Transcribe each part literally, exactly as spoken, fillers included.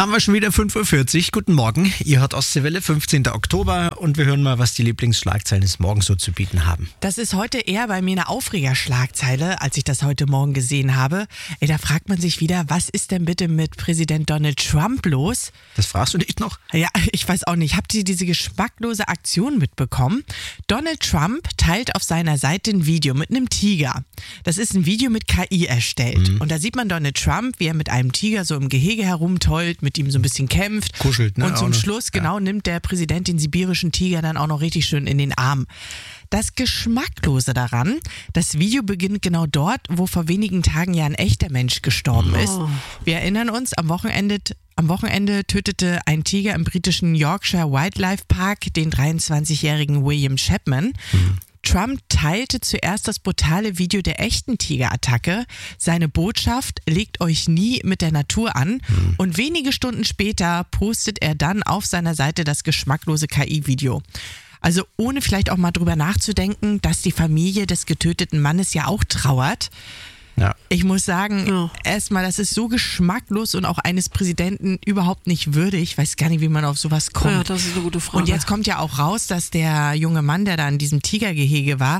Haben wir schon wieder fünf Uhr vierzig. Guten Morgen. Ihr hört Ostseewelle, fünfzehnten Oktober und wir hören mal, was die Lieblingsschlagzeilen des Morgens so zu bieten haben. Das ist heute eher bei mir eine Aufregerschlagzeile, als ich das heute Morgen gesehen habe. Ey, da fragt man sich wieder, was ist denn bitte mit Präsident Donald Trump los? Das fragst du dich noch? Ja, ich weiß auch nicht. Habt ihr diese geschmacklose Aktion mitbekommen? Donald Trump teilt auf seiner Seite ein Video mit einem Tiger. Das ist ein Video mit K I erstellt. Mhm. Und da sieht man Donald Trump, wie er mit einem Tiger so im Gehege herumtollt, mit ihm so ein bisschen kämpft. Kuschelt, ne? Und zum Auch Schluss, noch. genau, Ja. nimmt der Präsident den sibirischen Tiger dann auch noch richtig schön in den Arm. Das Geschmacklose daran, das Video beginnt genau dort, wo vor wenigen Tagen ja ein echter Mensch gestorben Oh. ist. Wir erinnern uns, am Wochenende, am Wochenende tötete ein Tiger im britischen Yorkshire Wildlife Park den dreiundzwanzigjährigen William Chapman. Mhm. Trump teilte zuerst das brutale Video der echten Tigerattacke. Seine Botschaft: legt euch nie mit der Natur an. Mhm. Und wenige Stunden später postet er dann auf seiner Seite das geschmacklose K I-Video. Also ohne vielleicht auch mal drüber nachzudenken, dass die Familie des getöteten Mannes ja auch trauert. Ja. Ich muss sagen, Ja. erstmal, das ist so geschmacklos und auch eines Präsidenten überhaupt nicht würdig. Ich weiß gar nicht, wie man auf sowas kommt. Ja, das ist eine gute Frage. Und jetzt kommt ja auch raus, dass der junge Mann, der da in diesem Tigergehege war,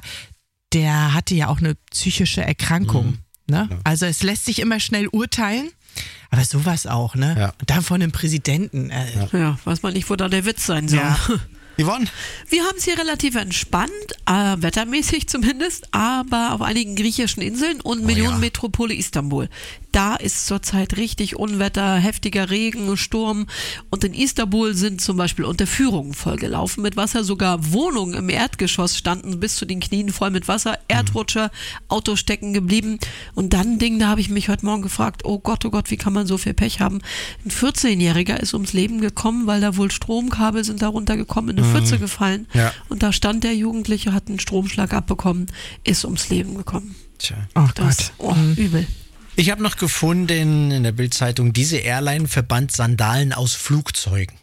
der hatte ja auch eine psychische Erkrankung. Mhm. Ne? Ja. Also es lässt sich immer schnell urteilen, aber sowas auch, ne? Ja. Und dann von einem Präsidenten. Äh, Ja. Ja, weiß man nicht, wo da der Witz sein soll. Ja. Yvonne? Wir haben es hier relativ entspannt, äh, wettermäßig zumindest, aber auf einigen griechischen Inseln und Oh Millionenmetropole Istanbul. Da ist zurzeit richtig Unwetter, heftiger Regen, Sturm und in Istanbul sind zum Beispiel Unterführungen vollgelaufen mit Wasser, sogar Wohnungen im Erdgeschoss standen bis zu den Knien voll mit Wasser, Erdrutscher, Autos stecken geblieben und dann ein Ding, da habe ich mich heute Morgen gefragt, oh Gott, oh Gott, wie kann man so viel Pech haben? Ein vierzehnjähriger ist ums Leben gekommen, weil da wohl Stromkabel sind da runtergekommen, in eine Pfütze gefallen Ja. und da stand der Jugendliche, hat einen Stromschlag abbekommen, ist ums Leben gekommen. Tja. oh Das, Gott. oh, übel. Ich habe noch gefunden in der Bild-Zeitung, diese Airline verbannt Sandalen aus Flugzeugen.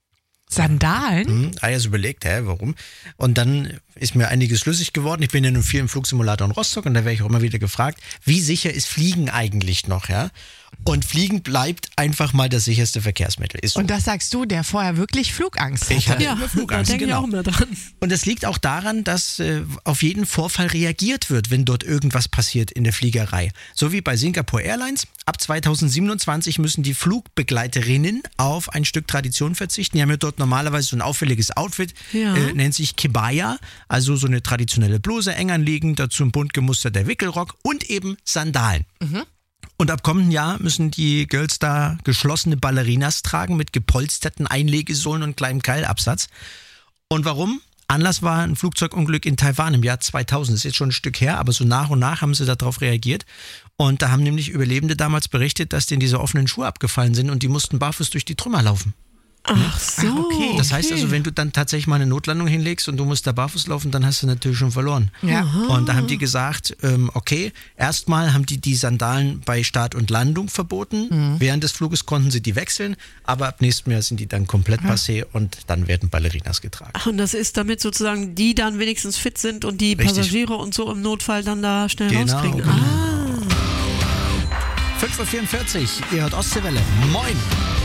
Sandalen? Hm, ah, jetzt überlegt, hä, warum? Und dann ist mir einiges schlüssig geworden. Ich bin ja nun viel im Flugsimulator in Rostock und da werde ich auch immer wieder gefragt, wie sicher ist Fliegen eigentlich noch, ja? Und Fliegen bleibt einfach mal das sicherste Verkehrsmittel. Ist so. Und das sagst du, der vorher wirklich Flugangst hatte. Ich hatte Ja, immer da Flugangst, denke ich genau. auch immer dran. Und es liegt auch daran, dass äh, auf jeden Vorfall reagiert wird, wenn dort irgendwas passiert in der Fliegerei. So wie bei Singapore Airlines. Ab zweitausendsiebenundzwanzig müssen die Flugbegleiterinnen auf ein Stück Tradition verzichten. Die haben ja dort normalerweise so ein auffälliges Outfit, Ja. äh, nennt sich Kebaya, also so eine traditionelle Bluse, eng anliegend, dazu ein bunt gemusterter Wickelrock und eben Sandalen. Mhm. Und ab kommenden Jahr müssen die Girls da geschlossene Ballerinas tragen mit gepolsterten Einlegesohlen und kleinem Keilabsatz. Und warum? Anlass war ein Flugzeugunglück in Taiwan im Jahr zweitausend. Das ist jetzt schon ein Stück her, aber so nach und nach haben sie darauf reagiert. Und da haben nämlich Überlebende damals berichtet, dass denen diese offenen Schuhe abgefallen sind und die mussten barfuß durch die Trümmer laufen. Ach so. Ah, okay. Das heißt also, wenn du dann tatsächlich mal eine Notlandung hinlegst und du musst da barfuß laufen, dann hast du natürlich schon verloren. Ja. Und da haben die gesagt, ähm, okay, erstmal haben die die Sandalen bei Start und Landung verboten. Mhm. Während des Fluges konnten sie die wechseln, aber ab nächstem Jahr sind die dann komplett passé und dann werden Ballerinas getragen. Ach, und das ist damit sozusagen die dann wenigstens fit sind und die Richtig. Passagiere und so im Notfall dann da schnell Genau, rauskriegen. genau. Ah. fünf Uhr vierundvierzig, ihr hört Ostseewelle. Moin!